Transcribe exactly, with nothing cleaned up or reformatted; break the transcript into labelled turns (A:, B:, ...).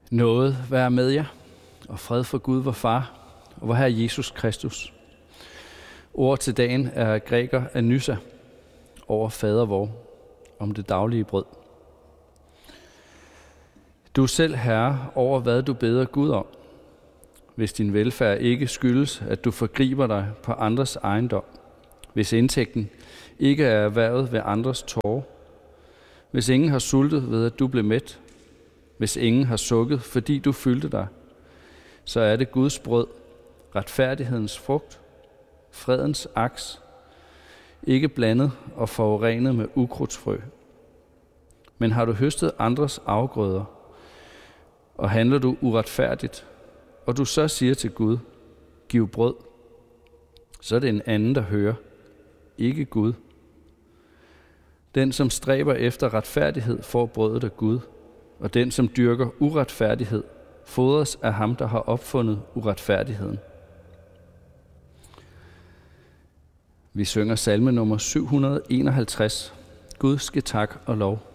A: Nåde være med jer, og fred for Gud vor Far, og vor Herre Jesus Kristus. Ord til dagen er Græker Anyssa over fader vor om det daglige brød. Du er selv herre over, hvad du beder Gud om, hvis din velfærd ikke skyldes, at du forgriber dig på andres ejendom, hvis indtægten ikke er erhvervet ved andres tårer, hvis ingen har sultet ved, at du blev mæt, hvis ingen har sukket, fordi du fyldte dig, så er det Guds brød, retfærdighedens frugt, fredens aks, ikke blandet og forurenet med ukrudtsfrø. Men har du høstet andres afgrøder, og handler du uretfærdigt, og du så siger til Gud, giv brød, så er det en anden, der hører, ikke Gud. Den, som stræber efter retfærdighed, får brødet af Gud, og den, som dyrker uretfærdighed, fodres af ham, der har opfundet uretfærdigheden. Vi synger salme nummer syv hundrede og enoghalvtreds. Gud ske tak og lov.